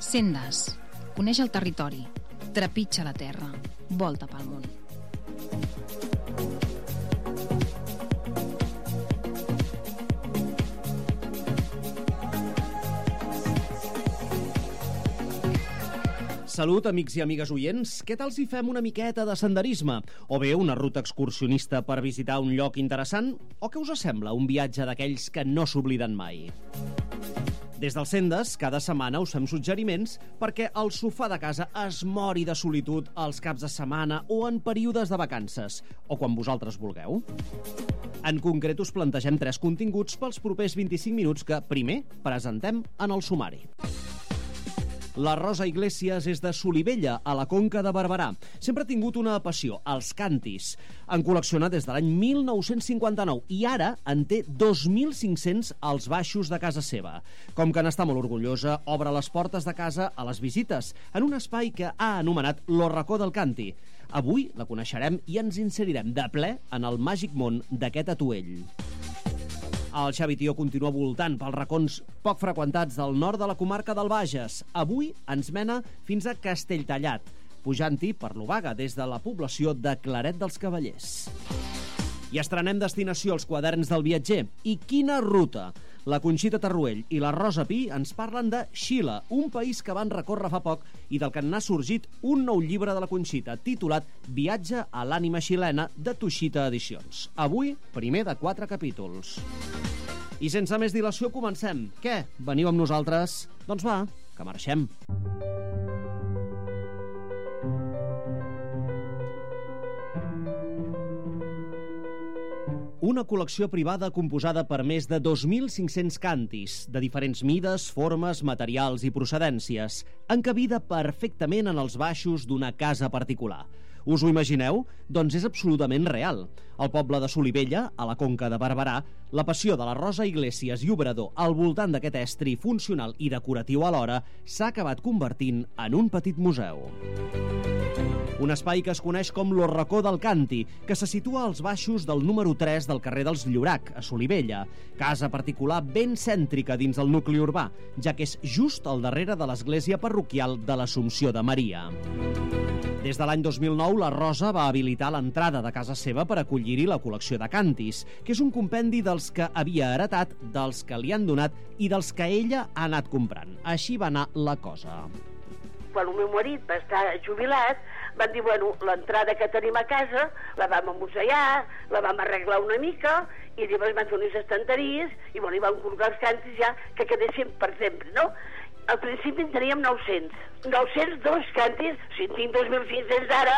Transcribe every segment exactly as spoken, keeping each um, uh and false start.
Sendes. Coneix el territori. Trepitja la terra. Volta pel món. Salut, amics i amigues oients. Què tal si fem una miqueta de senderisme? O bé una ruta excursionista per visitar un lloc interessant? O què us sembla un viatge d'aquells que no s'obliden mai? Des del Sendes, cada setmana us fem suggeriments perquè el sofà de casa es mori de solitud als caps de setmana o en períodes de vacances, o quan vosaltres vulgueu. En concret, us plantegem tres continguts pels propers vint-i-cinc minuts que, primer, presentem en el sumari. La Rosa Iglesias és de Solivella, a la Conca de Barberà. Sempre ha tingut una passió, els cantis. Han col·leccionat des de l'any mil nou-cents cinquanta-nou i ara en té dos mil cinc-cents als baixos de casa seva. Com que n'està molt orgullosa, obre les portes de casa a les visites, en un espai que ha anomenat Lo Racó del Canti. Avui la coneixerem i ens inserirem de ple en el màgic món d'aquest atuell. El Xavi Tió continua voltant pels racons poc freqüentats del nord de la comarca del Bages. Avui ens mena fins a Castelltallat, pujant-hi per l'Obaga des de la població de Claret dels Cavallers. I estrenem destinació als quaderns del viatger. I quina ruta! La Conxita Tarruell i la Rosa Pi ens parlen de Xile, un país que van recórrer fa poc i del que n'ha sorgit un nou llibre de la Conxita, titulat Viatge a l'ànima xilena, de Tuxita Edicions. Avui, primer de quatre capítols. I sense més dilació comencem. Què? Veniu amb nosaltres? Doncs va, que marxem. Una col·lecció privada composada per més de dos mil cinc-cents cantis, de diferents mides, formes, materials i procedències, encabida perfectament en els baixos d'una casa particular. Us ho imagineu? Doncs és absolutament real. Al poble de Solivella, a la Conca de Barberà, la passió de la Rosa Iglesias i Obrador al voltant d'aquest estri funcional i decoratiu alhora s'ha acabat convertint en un petit museu. Un espai que es coneix com Lo Racó del Canti, que se situa als baixos del número tres del carrer dels Llorac, a Solivella. Casa particular ben cèntrica dins el nucli urbà, ja que és just al darrere de l'església parroquial de l'Assumpció de Maria. Des de l'any dos mil nou, la Rosa va habilitar l'entrada de casa seva per acollir-hi la col·lecció de cantis, que és un compendi dels que havia heretat, dels que li han donat i dels que ella ha anat comprant. Així va anar la cosa. Quan el meu marit va estar jubilat, van dir, bueno, l'entrada que tenim a casa la vam amusejar, la vam arreglar una mica, i llavors van fer unes estanteries, i bueno, hi vam col·locar els cantis ja que quedessin per sempre, no? Al principi en teníem nou-cents. nou-cents dos cantis, si en tinc dos mil cinc-cents ara,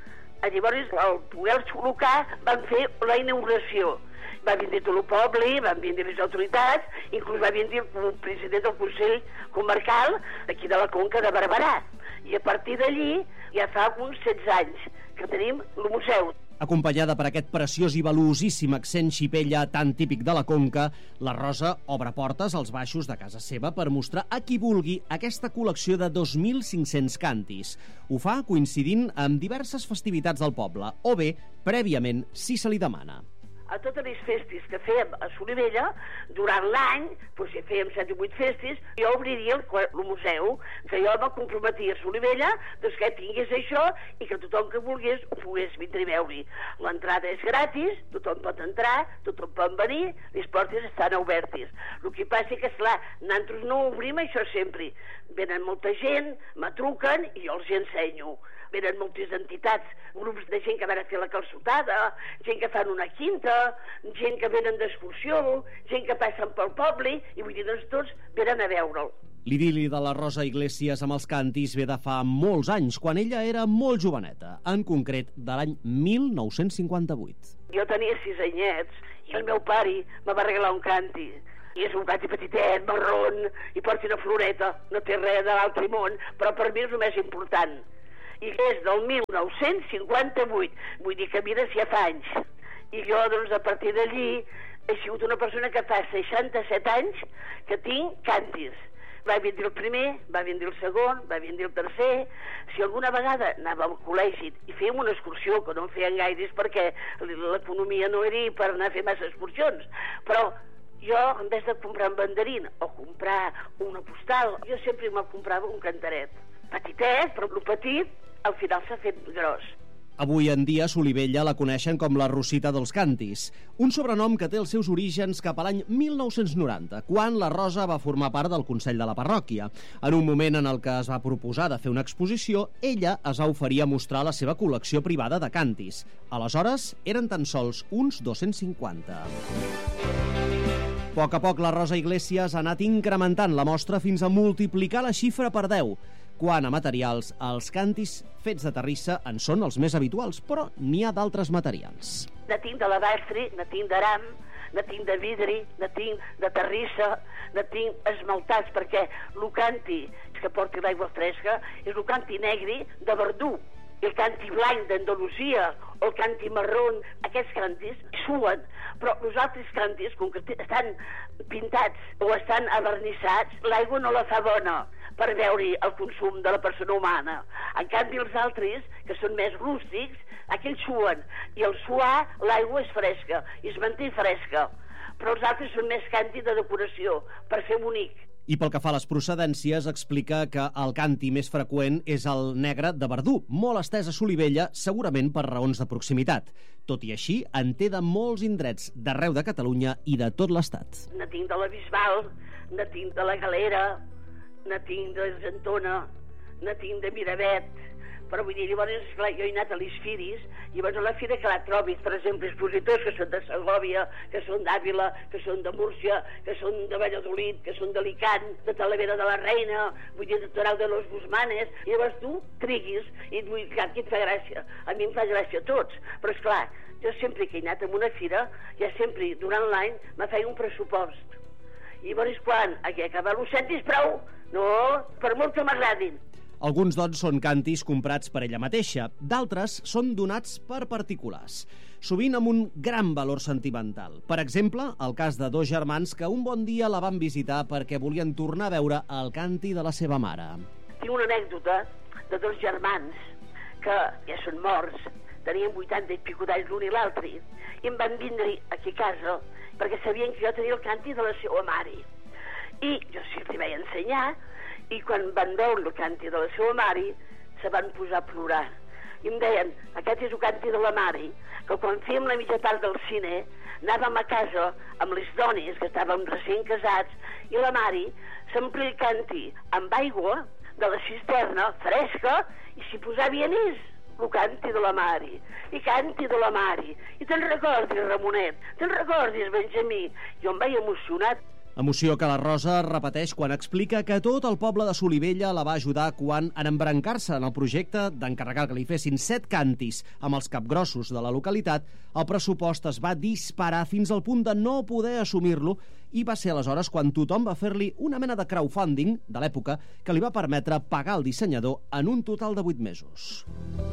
llavors al poder-los col·locar van fer la inauguració. Va vindre tot el poble, van vindre les autoritats, inclús va vindre el president del Consell Comarcal d'aquí de la Conca de Barberà. I a partir d'allí ja fa uns setze anys que tenim el museu. Acompanyada per aquest preciós i valuosíssim accent xipella tan típic de la Conca, la Rosa obre portes als baixos de casa seva per mostrar a qui vulgui aquesta col·lecció de dos mil cinc-cents cantis. Ho fa coincidint amb diverses festivitats del poble, o bé, prèviament, si se li demana. A totes les festes que fèiem a Solivella, durant l'any, doncs si fèiem set o vuit festes, jo obriria el, el museu, que jo me comprometia a Solivella, doncs que tingués això i que tothom que volgués ho pogués vindre a veure. L'entrada és gratis, tothom pot entrar, tothom pot venir, les portes estan obertes. El que passa que, esclar, nosaltres no obrim això sempre. Venen molta gent, me truquen i jo els ensenyo. Venen moltes entitats, grups de gent que van a fer la calçotada, gent que fan una quinta, gent que venen d'excursió, gent que passen pel poble, i vull dir, doncs tots venen a veure'l. L'idili de la Rosa Iglesias amb els cantis ve de fa molts anys, quan ella era molt joveneta, en concret de l'any mil nou-cents cinquanta-vuit. Jo tenia sis anyets i el meu pare me va regalar un canti. I és un canti petitet, marron, i porta una floreta, no té res de l'altre món, però per mi és el més important. I és del mil nou-cents cinquanta-vuit, vull dir que mira si ja fa anys. I jo, doncs, a partir d'allí, he sigut una persona que fa seixanta-set anys que tinc cantis. Va vindre el primer, va vindre el segon, va vindre el tercer. Si alguna vegada anava al col·legi i fèiem una excursió, que no en feien gaires perquè l'economia no era per anar a fer massa excursions, però Jo, en vez de comprar un banderín o comprar una postal, jo sempre me'l comprava un cantaret. Petitet, però el petit al final s'ha fet gros. Avui en dia, Solivella la coneixen com la Rosita dels Cantis, un sobrenom que té els seus orígens cap a l'any mil nou-cents noranta, quan la Rosa va formar part del Consell de la Parròquia. En un moment en el que es va proposar de fer una exposició, ella es va oferir a mostrar la seva col·lecció privada de cantis. Aleshores, eren tan sols uns dos-cents cinquanta. A poc a poc, la Rosa Iglesias ha anat incrementant la mostra fins a multiplicar la xifra per deu. Quant a materials, els cantis fets de terrissa en són els més habituals, però n'hi ha d'altres materials. Ne tinc de lavastri, ne tinc d'aram, ne tinc de vidri, ne tinc de terrissa, ne tinc esmaltats, perquè el canti que porti l'aigua fresca és el canti negre de Verdú. El canti blanc d'Andalusia o el canti marró, aquests cantis suen, però els altres cantis, com que estan pintats o estan avernissats, l'aigua no la fa bona per veure el consum de la persona humana. En canvi, els altres, que són més rústics, aquells suen, i al suar l'aigua és fresca, i es manté fresca. Però els altres són més canti de decoració, per ser bonic. I pel que fa a les procedències, explica que el canti més freqüent és el negre de Verdú, molt estès a Solivella, segurament per raons de proximitat. Tot i així, en té de molts indrets d'arreu de Catalunya i de tot l'Estat. Ne tinc de la Bisbal, ne tinc de la Galera, ne tinc de Argentona, ne tinc de Miravet, però vull dir, llavors, clar, jo he anat a les firis, i llavors a la fira que la trobis, per exemple, expositors que són de Segòvia, que són d'Àvila, que són de Múrcia, que són de Valladolid, que són d'Alicant, de Talavera de la Reina, vull dir, de Toral de los Guzmanes, i llavors tu triguis, i vull dir, aquí et fa gràcia, a mi em fa gràcia a tots, però esclar, jo sempre que he anat a una fira, ja sempre, durant l'any, me feia un pressupost. I llavors quan, aquí acaba, ho sentis prou? No, per molt que m'agradin. Alguns, doncs, són cantis comprats per ella mateixa, d'altres són donats per particulars, sovint amb un gran valor sentimental. Per exemple, el cas de dos germans que un bon dia la van visitar perquè volien tornar a veure el canti de la seva mare. Tinc una anècdota de dos germans que ja són morts, tenien vuitanta i pico d'anys l'un i l'altre, i em van vindre aquí a casa perquè sabien que jo tenia el canti de la seva mare. I jo sí que li vaig ensenyar, i quan van veure el canti de la seva mare, se van posar a plorar. I em deien, aquest és el canti de la mare, que quan fèiem la mitja part del cine, anàvem a casa amb les dones, que estàvem recent casats, i la mare s'omplia el canti amb aigua de la cisterna, fresca, i s'hi posava anís, el canti de la mare, i canti de la mare. I te'n recordis, Ramonet, te'n recordis, Benjamí? Jo em vaig emocionat. Emoció que la Rosa repeteix quan explica que tot el poble de Solivella la va ajudar quan, en embrancar-se en el projecte d'encarregar que li fessin set cantis amb els capgrossos de la localitat, el pressupost es va disparar fins al punt de no poder assumir-lo i va ser aleshores quan tothom va fer-li una mena de crowdfunding de l'època que li va permetre pagar el dissenyador en un total de vuit mesos.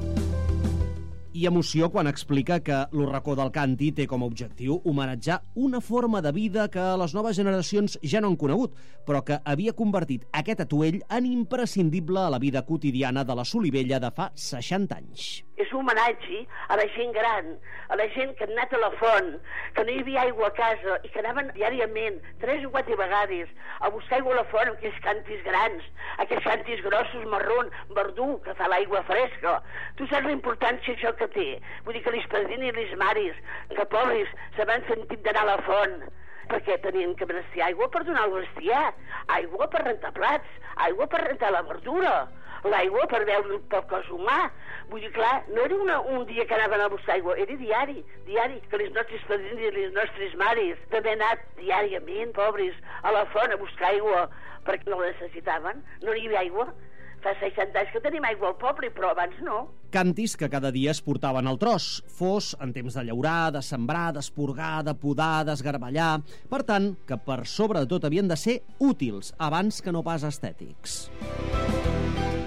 I emoció quan explica que l'U Racó del Canti té com a objectiu homenatjar una forma de vida que les noves generacions ja no han conegut, però que havia convertit aquest atuell en imprescindible a la vida quotidiana de la Solivella de fa seixanta anys. És un homenatge a la gent gran, a la gent que ha anat a la font, que no hi havia aigua a casa i que anaven diàriament, tres o quatre vegades, a buscar aigua a la font amb aquells cantis grans, aquells cantis grossos, marrón, verdú, que fa l'aigua fresca. Tu saps la importància això que té? Vull dir que les padrines i les mares, que pobres, se van sentit d'anar a la font, perquè tenien que bestiar aigua per donar el bestiar, aigua per rentar plats, aigua per rentar la verdura, l'aigua per veure pel cos humà. Vull dir, clar, no era una, un dia que anaven a buscar aigua, era diari, diari, que les nostres padrines i les nostres mares també han anat diàriament, pobres, a la font a buscar aigua, perquè no la necessitaven, no hi havia aigua. Fa seixanta anys que tenim aigua al poble, però abans no. Cantis que cada dia es portaven al tros, fos en temps de llaurar, de sembrar, d'esporgar, de podar, d'esgarballar. Per tant, que per sobre de tot havien de ser útils, abans que no pas estètics.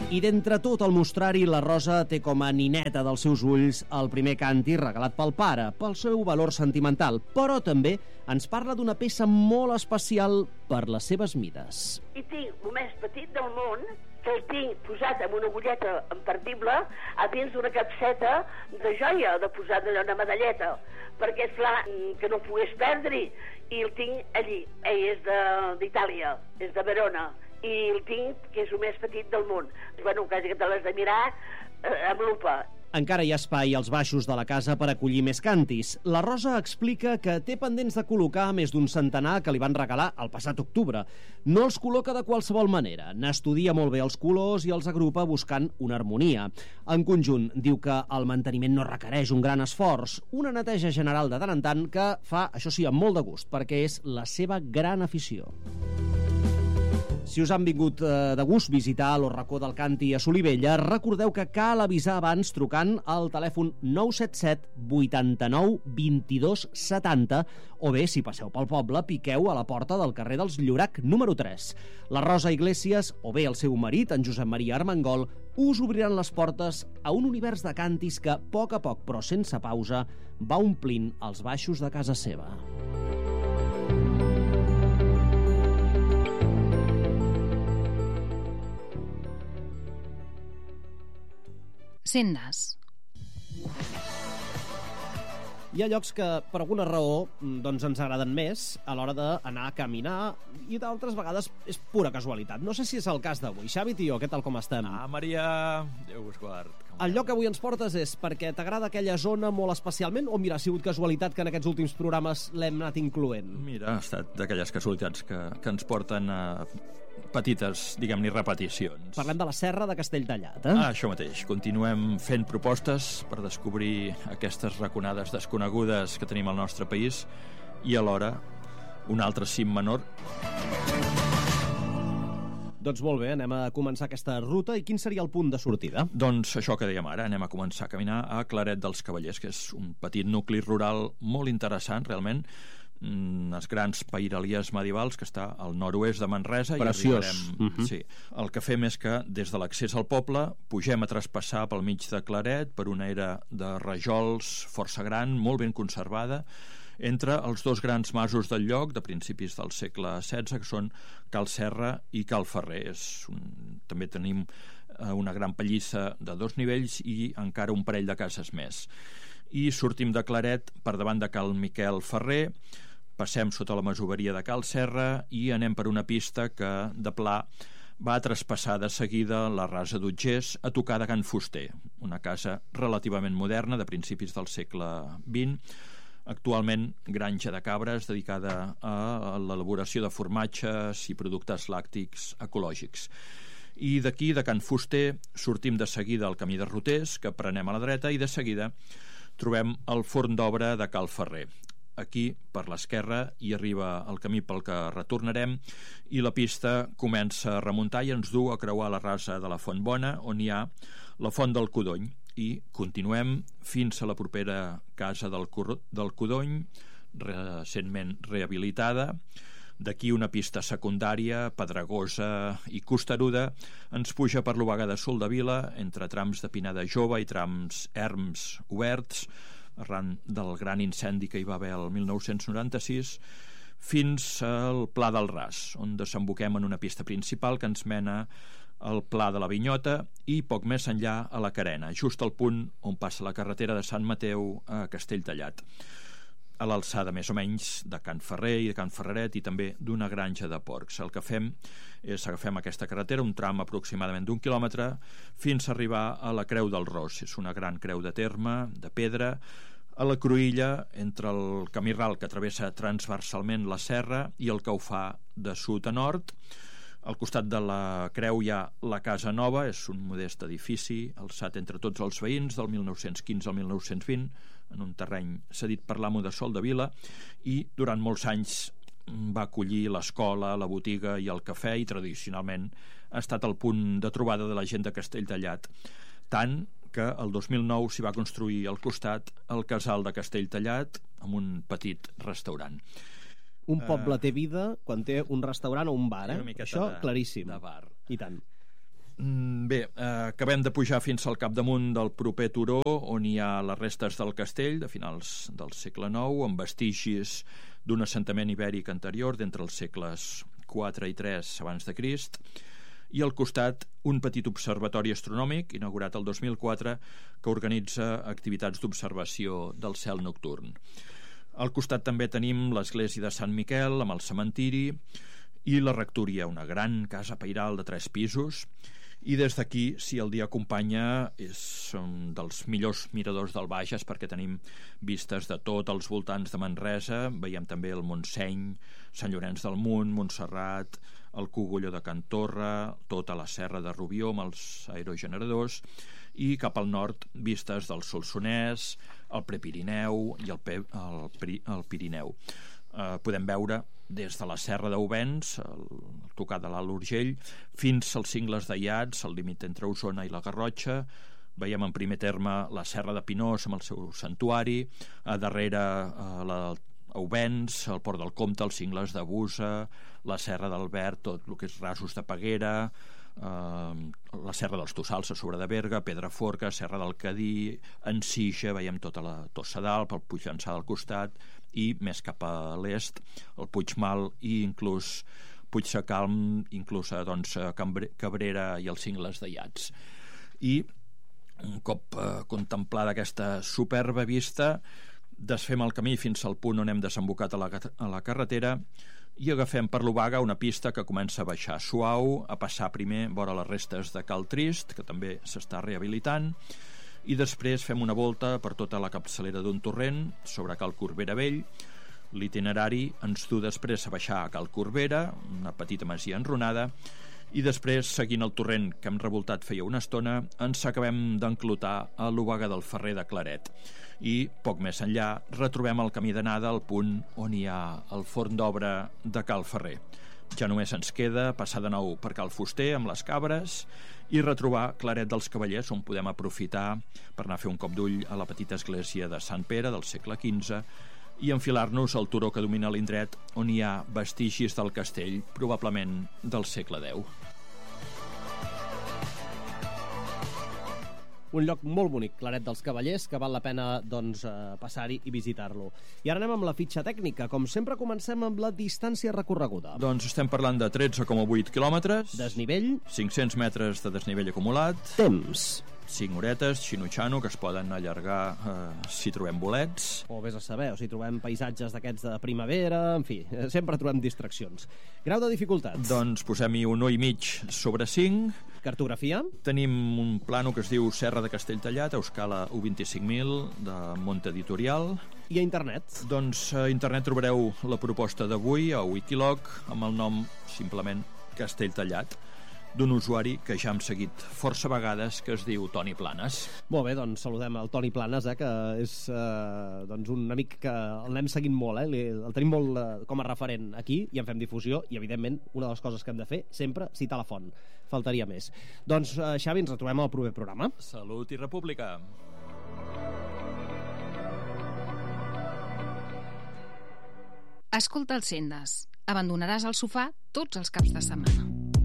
I d'entre tot el mostrari, la Rosa té com a nineta dels seus ulls el primer canti regalat pel pare, pel seu valor sentimental, però també ens parla d'una peça molt especial per les seves mides. I tinc el més petit del món, que el tinc posat amb una agulleta imperdible a dins d'una capseta de joia, de posar d'allò una medalleta, perquè és clar que no pogués perdre-hi, i el tinc allí. Ell és d'Itàlia, és de Verona, i el tinc, que és el més petit del món. Bueno, quasi que te l'has de mirar eh, amb lupa. Encara hi ha espai als baixos de la casa per acollir més cantis. La Rosa explica que té pendents de col·locar més d'un centenar que li van regalar el passat octubre. No els col·loca de qualsevol manera. N'estudia molt bé els colors i els agrupa buscant una harmonia. En conjunt, diu que el manteniment no requereix un gran esforç, una neteja general de tant en tant que fa, això sí, amb molt de gust, perquè és la seva gran afició. Si us han vingut eh, de gust visitar el racó del Canti a Solivella, recordeu que cal avisar abans trucant al telèfon nou set set vuitanta-nou vint-i-dos setanta o bé, si passeu pel poble, piqueu a la porta del carrer dels Llorac número tres. La Rosa Iglesias o bé el seu marit, en Josep Maria Armengol, us obriran les portes a un univers de cantis que, a poc a poc, però sense pausa, va omplint els baixos de casa seva. Sendes. Hi ha llocs que, per alguna raó, doncs ens agraden més a l'hora d'anar a caminar i d'altres vegades és pura casualitat. No sé si és el cas d'avui. Xavi, tio, què tal com estem? Ah, Maria, Déu vos guard. El lloc que avui ens portes és perquè t'agrada aquella zona molt especialment o, mira, ha sigut casualitat que en aquests últims programes l'hem anat incloent? Mira, ha estat d'aquelles casualitats que, que ens porten a petites, diguem-ne, repeticions. Parlem de la Serra de Castelltallat, eh? Ah, això mateix. Continuem fent propostes per descobrir aquestes raconades desconegudes que tenim al nostre país i alhora un altre cim menor. Doncs molt bé, anem a començar aquesta ruta. I quin seria el punt de sortida? Doncs això que dèiem ara, anem a començar a caminar a Claret dels Cavallers, que és un petit nucli rural molt interessant, realment, unes grans pairalies medievals que està al nord-oest de Manresa. Preciós. I arribarem... Uh-huh. Sí. El que fem és que des de l'accés al poble pugem a traspassar pel mig de Claret per una era de rajols força gran, molt ben conservada, entre els dos grans masos del lloc de principis del segle setze, que són Cal Serra i Cal Ferrer. És un... També tenim una gran pallissa de dos nivells i encara un parell de cases més. I sortim de Claret per davant de Cal Miquel Ferrer, passem sota la masoveria de Cal Serra i anem per una pista que, de pla, va traspassar de seguida la Rasa d'Utgers a tocar de Can Fuster, una casa relativament moderna de principis del segle vint, actualment granja de cabres dedicada a l'elaboració de formatges i productes làctics ecològics. I d'aquí, de Can Fuster, sortim de seguida al camí de Roters, que prenem a la dreta, i de seguida trobem el forn d'obra de Cal Ferrer. Aquí, per l'esquerra, hi arriba el camí pel que retornarem i la pista comença a remuntar i ens du a creuar la rasa de la Font Bona, on hi ha la Font del Codony, i continuem fins a la propera casa del, del Codony, recentment rehabilitada. D'aquí una pista secundària, pedregosa i costeruda, ens puja per l'Obaga de Soldevila, entre trams de pinada jove i trams erms oberts, arran del gran incendi que hi va haver el mil nou-cents noranta-sis, fins al Pla del Ras, on desemboquem en una pista principal que ens mena al Pla de la Vinyota i poc més enllà a la Carena, just al punt on passa la carretera de Sant Mateu a Castelltallat, a l'alçada més o menys de Can Ferrer i de Can Ferreret i també d'una granja de porcs. El que fem és agafem aquesta carretera, un tram aproximadament d'un quilòmetre, fins a arribar a la Creu del Ros. És una gran creu de terme, de pedra, a la cruïlla entre el camí ral que travessa transversalment la serra i el que ho fa de sud a nord. Al costat de la creu hi ha la Casa Nova, és un modest edifici alçat entre tots els veïns del mil nou-cents quinze al mil nou-cents vint, en un terreny cedit per l'amo de Soldevila, i durant molts anys va acollir l'escola, la botiga i el cafè, i tradicionalment ha estat el punt de trobada de la gent de Castelltallat, tant que el dos mil nou s'hi va construir al costat el Casal de Castelltallat amb un petit restaurant. Un poble té vida quan té un restaurant o un bar, eh? Una miqueta Això, de, claríssim. de bar. I tant. Bé, eh, acabem de pujar fins al capdamunt del proper turó, on hi ha les restes del castell de finals del segle nou, amb vestigis d'un assentament ibèric anterior d'entre els segles quatre i tres abans de Crist, i al costat un petit observatori astronòmic inaugurat el dos mil quatre que organitza activitats d'observació del cel nocturn. Al costat també tenim l'església de Sant Miquel amb el cementiri i la rectoria, una gran casa pairal de tres pisos. I des d'aquí, si el dia acompanya, és un dels millors miradors del Bages perquè tenim vistes de tots els voltants de Manresa, veiem també el Montseny, Sant Llorenç del Munt, Montserrat, el Cogulló de Can Torra, tota la serra de Rubió amb els aerogeneradors, i cap al nord vistes del Solsonès, el Prepirineu i el, Pe el, Pri el Pirineu. Eh, podem veure des de la serra d'Auvens, el tocar de l'Alt Urgell, fins als cingles d'Aiats, al límit entre Osona i la Garrotxa. Veiem en primer terme la serra de Pinós amb el seu santuari, a darrere eh, la Auvens, el Port del Comte, els cingles de Busa, la serra d'Albert, tot el que és Rasos de Peguera, eh, la serra dels Tossals a sobre de Berga, Pedraforca, serra del Cadí, Ensija, veiem tota la Tossa d'Alp, el Puig Llançà del costat, i més cap a l'est el Puigmal i inclús Puigsecalm, inclús doncs, Cabrera i els cingles d'Aiats. I un cop eh, contemplada aquesta superba vista, desfem el camí fins al punt on hem desembocat a la, a la carretera i agafem per l'Obaga una pista que comença a baixar suau, a passar primer vora les restes de Cal Trist, que també s'està rehabilitant, i després fem una volta per tota la capçalera d'un torrent sobre Cal Corbera Vell. L'itinerari ens du després a baixar a Cal Corbera, una petita masia enrunada, i després, seguint el torrent que hem revoltat feia una estona, ens acabem d'enclotar a l'Obaga del Ferrer de Claret. I, poc més enllà, retrobem el camí d'anada al punt on hi ha el forn d'obra de Cal Ferrer. Ja només ens queda passar de nou per Cal Fuster amb les cabres i retrobar Claret dels Cavallers, on podem aprofitar per anar a fer un cop d'ull a la petita església de Sant Pere del segle quinze i enfilar-nos al turó que domina l'indret, on hi ha vestigis del castell, probablement del segle deu. Un lloc molt bonic, Claret dels Cavallers, que val la pena doncs, passar-hi i visitar-lo. I ara anem amb la fitxa tècnica. Com sempre, comencem amb la distància recorreguda. Doncs estem parlant de tretze coma vuit quilòmetres. Desnivell. cinc-cents metres de desnivell acumulat. Temps. cinc horetes, xinutxano, que es poden allargar eh, si trobem bolets. O vés a saber, o si trobem paisatges d'aquests de primavera, en fi, sempre trobem distraccions. Grau de dificultat. Doncs posem-hi un u i mig sobre cinc. Cartografia. Tenim un plano que es diu Serra de Castelltallat, a escala u vint-i-cinc mil, de Mont Editorial. I a internet? Doncs a internet trobareu la proposta d'avui a Wikiloc, amb el nom simplement Castelltallat, d'un usuari que ja hem seguit força vegades, que es diu Toni Planes. Molt bé, doncs saludem el Toni Planes, eh, que és eh, doncs un amic que l'anem seguint molt, eh, el tenim molt eh, com a referent aquí i en fem difusió i, evidentment, una de les coses que hem de fer sempre, citar la font. Faltaria més. Doncs, eh, Xavi, ens retrobem al proper programa. Salut i república! Escolta els Sendes. Abandonaràs el sofà tots els caps de setmana.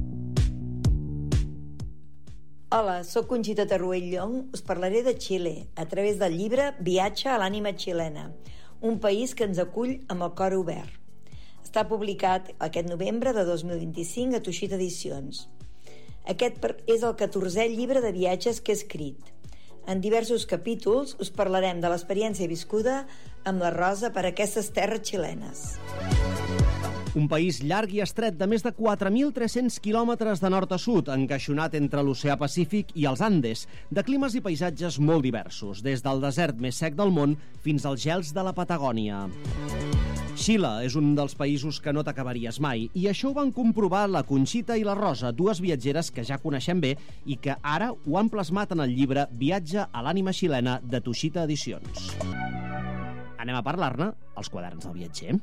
Hola, sóc Conxita Tarruell Llong. Us parlaré de Xile a través del llibre Viatge a l'ànima xilena, un país que ens acull amb el cor obert. Està publicat aquest novembre de dos mil vint-i-cinc a Tuixita Edicions. Aquest és el catorzè llibre de viatges que he escrit. En diversos capítols us parlarem de l'experiència viscuda amb la Rosa per aquestes terres xilenes. Un país llarg i estret de més de quatre mil tres-cents quilòmetres de nord a sud, encaixonat entre l'oceà Pacífic i els Andes, de climes i paisatges molt diversos, des del desert més sec del món fins als gels de la Patagònia. Xile és un dels països que no t'acabaries mai, i això ho van comprovar la Conxita i la Rosa, dues viatgeres que ja coneixem bé i que ara ho han plasmat en el llibre Viatge a l'ànima xilena de Tuixita Edicions. Anem a parlar-ne als quaderns del viatger.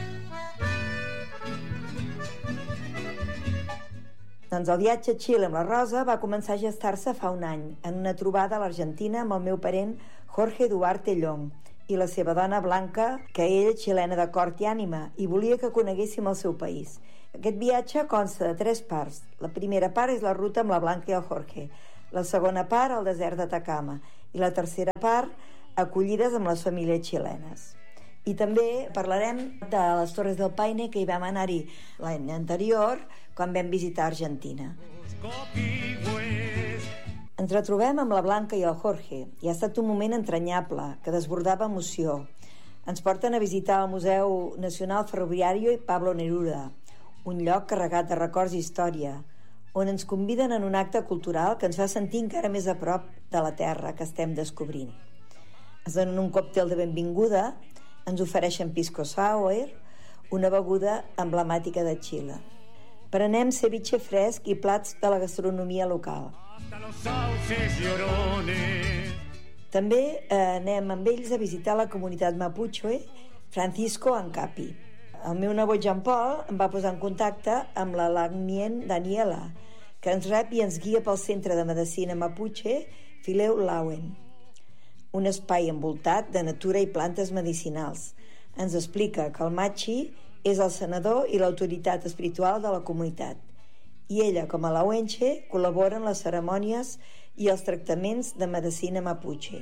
Doncs el viatge a Xile amb la Rosa va començar a gestar-se fa un any, en una trobada a l'Argentina amb el meu parent Jorge Duarte Llong i la seva dona Blanca, que ella xilena de cor i ànima, i volia que coneguéssim el seu país. Aquest viatge consta de tres parts. La primera part és la ruta amb la Blanca i el Jorge, la segona part el desert d'Atacama i la tercera part acollides amb les famílies xilenes. I també parlarem de les Torres del Paine, que hi vam anar-hi l'any anterior quan vam visitar Argentina. Ens retrobem amb la Blanca i el Jorge i ha estat un moment entranyable que desbordava emoció. Ens porten a visitar el Museu Nacional Ferroviario i Pablo Neruda, un lloc carregat de records i història, on ens conviden en un acte cultural que ens fa sentir encara més a prop de la terra que estem descobrint. Ens donen un còctel de benvinguda, ens ofereixen pisco sour, una beguda emblemàtica de Xile. Prenem ceviche fresc i plats de la gastronomia local. També eh, anem amb ells a visitar la comunitat Mapuche Francisco Ancapi. El meu nebot Jean Paul em va posar en contacte amb la Lagnien Daniela, que ens rep i ens guia pel Centre de Medicina Mapuche Fileu Lauen, un espai envoltat de natura i plantes medicinals. Ens explica que el Machi és el senador i l'autoritat espiritual de la comunitat, i ella, com a Lauenche, col·labora en les cerimònies i els tractaments de medicina Mapuche.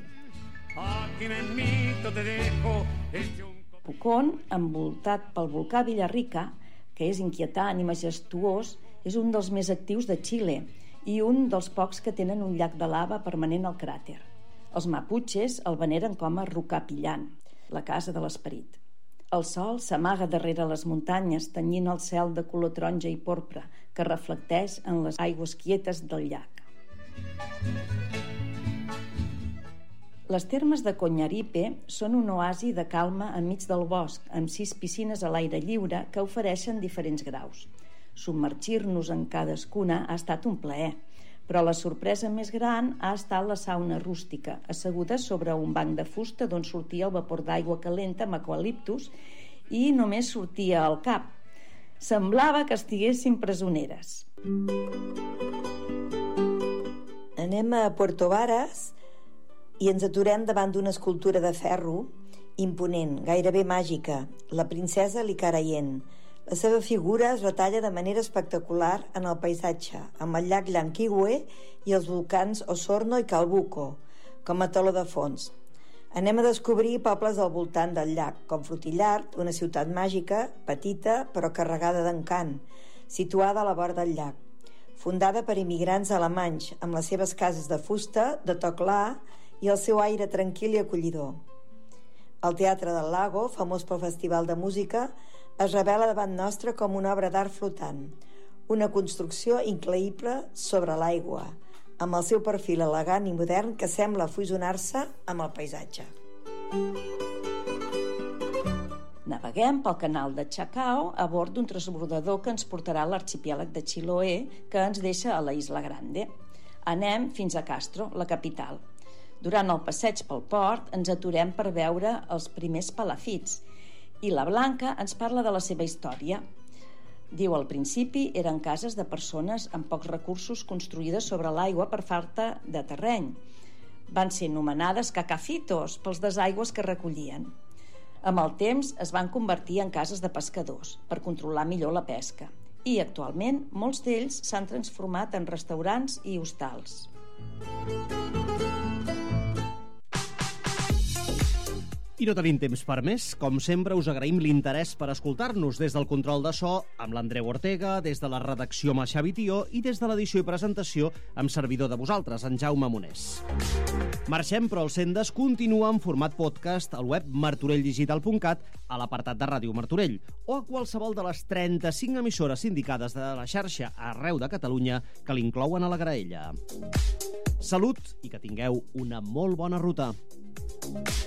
Pucón, envoltat pel volcà Villarrica, que és inquietant i majestuós, és un dels més actius de Xile i un dels pocs que tenen un llac de lava permanent al cràter. Els Mapuches el veneren com a Rucapillan, la casa de l'esperit. El sol s'amaga darrere les muntanyes, tenyint el cel de color taronja i porpra, que reflecteix en les aigües quietes del llac. Les termes de Coñaripe són un oasi de calma enmig del bosc, amb sis piscines a l'aire lliure que ofereixen diferents graus. Submergir-nos en cadascuna ha estat un plaer, però la sorpresa més gran ha estat la sauna rústica, asseguda sobre un banc de fusta d'on sortia el vapor d'aigua calenta amb eucaliptus i només sortia al cap. Semblava que estiguessin presoneres. Anem a Puerto Varas i ens aturem davant d'una escultura de ferro imponent, gairebé màgica, la princesa Licarayen. La seva figura es retalla de manera espectacular en el paisatge, amb el llac Llanquihue i els volcans Osorno i Calbuco, com a teló de fons. Anem a descobrir pobles al voltant del llac, com Flotillard, una ciutat màgica, petita però carregada d'encant, situada a la vora del llac, fundada per immigrants alemanys, amb les seves cases de fusta, de to clar i el seu aire tranquil i acollidor. El Teatre del Lago, famós pel Festival de Música, es revela davant nostre com una obra d'art flotant, una construcció increïble sobre l'aigua, amb el seu perfil elegant i modern que sembla fusionar-se amb el paisatge. Naveguem pel canal de Chacao a bord d'un transbordador que ens portarà a l'arxipèlag de Chiloé, que ens deixa a la Isla Grande. Anem fins a Castro, la capital. Durant el passeig pel port ens aturem per veure els primers palafits i la Blanca ens parla de la seva història. Diu, al principi eren cases de persones amb pocs recursos construïdes sobre l'aigua per falta de terreny. Van ser nomenades cacafitos pels desaigües que recollien. Amb el temps es van convertir en cases de pescadors per controlar millor la pesca i actualment molts d'ells s'han transformat en restaurants i hostals. I no tenim temps per més. Com sempre, us agraïm l'interès per escoltar-nos des del control de so amb l'Andreu Ortega, des de la redacció amb el Xavi Tió i des de l'edició i presentació amb servidor de vosaltres, en Jaume Monés. Marxem, però el Sendes continua en format podcast al web martorell digital punt cat, a l'apartat de Ràdio Martorell, o a qualsevol de les trenta-cinc emissores sindicades de la xarxa arreu de Catalunya que l'inclouen a la graella. Salut i que tingueu una molt bona ruta.